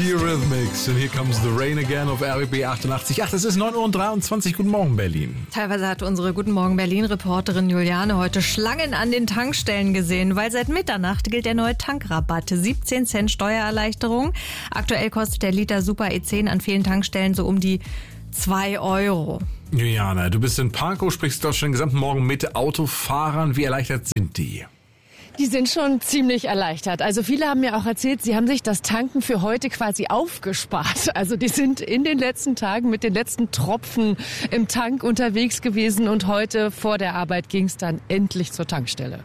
Eurythmics and Here Comes the Rain Again auf RBB 88. Ach, es ist 9:23 Uhr. Guten Morgen, Berlin. Teilweise hat unsere Guten Morgen Berlin-Reporterin Juliane heute Schlangen an den Tankstellen gesehen, weil seit Mitternacht gilt der neue Tankrabatt. 17 Cent Steuererleichterung. Aktuell kostet der Liter Super E10 an vielen Tankstellen so um die 2 Euro. Juliane, du bist in Pankow, sprichst dort schon den gesamten Morgen mit Autofahrern. Wie erleichtert sind die? Die sind schon ziemlich erleichtert. Also viele haben mir auch erzählt, sie haben sich das Tanken für heute quasi aufgespart. Also die sind in den letzten Tagen mit den letzten Tropfen im Tank unterwegs gewesen und heute vor der Arbeit ging es dann endlich zur Tankstelle.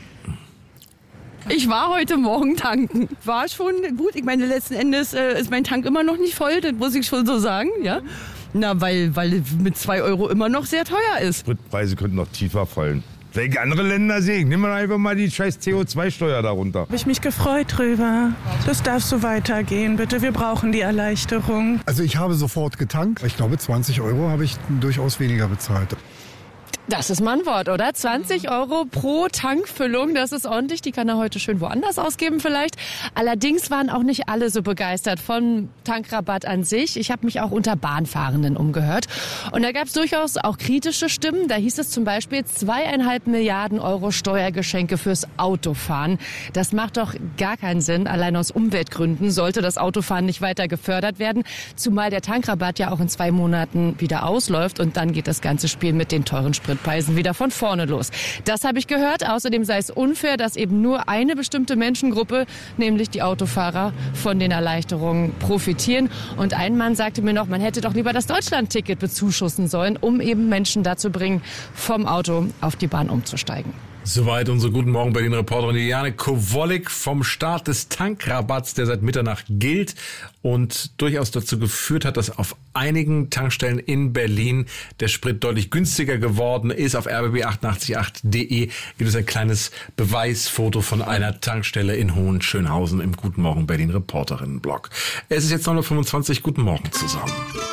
Ich war heute Morgen tanken. War schon gut. Ich meine, letzten Endes ist mein Tank immer noch nicht voll, das muss ich schon so sagen, ja. Na, weil mit 2 Euro immer noch sehr teuer ist. Spritpreise könnten noch tiefer fallen. Welche andere Länder sehen? Nimm mal einfach mal die scheiß CO2-Steuer darunter. Habe ich mich gefreut drüber. Das darf so weitergehen, bitte. Wir brauchen die Erleichterung. Also ich habe sofort getankt. Ich glaube, 20 Euro habe ich durchaus weniger bezahlt. Das ist mal ein Wort, oder? 20 Euro pro Tankfüllung, das ist ordentlich. Die kann er heute schön woanders ausgeben vielleicht. Allerdings waren auch nicht alle so begeistert vom Tankrabatt an sich. Ich habe mich auch unter Bahnfahrenden umgehört. Und da gab es durchaus auch kritische Stimmen. Da hieß es zum Beispiel 2,5 Milliarden Euro Steuergeschenke fürs Autofahren. Das macht doch gar keinen Sinn. Allein aus Umweltgründen sollte das Autofahren nicht weiter gefördert werden. Zumal der Tankrabatt ja auch in 2 Monaten wieder ausläuft. Und dann geht das ganze Spiel mit den teuren Spritpreisen wieder von vorne los. Das habe ich gehört. Außerdem sei es unfair, dass eben nur eine bestimmte Menschengruppe, nämlich die Autofahrer, von den Erleichterungen profitieren. Und ein Mann sagte mir noch, man hätte doch lieber das Deutschland-Ticket bezuschussen sollen, um eben Menschen dazu bringen, vom Auto auf die Bahn umzusteigen. Soweit unsere Guten Morgen Berlin-Reporterin Juliane Kowollik vom Start des Tankrabatts, der seit Mitternacht gilt und durchaus dazu geführt hat, dass auf einigen Tankstellen in Berlin der Sprit deutlich günstiger geworden ist. Auf rbb888.de gibt es ein kleines Beweisfoto von einer Tankstelle in Hohenschönhausen im Guten Morgen Berlin-Reporterinnen-Blog. Es ist jetzt 9:25 Uhr. Guten Morgen zusammen.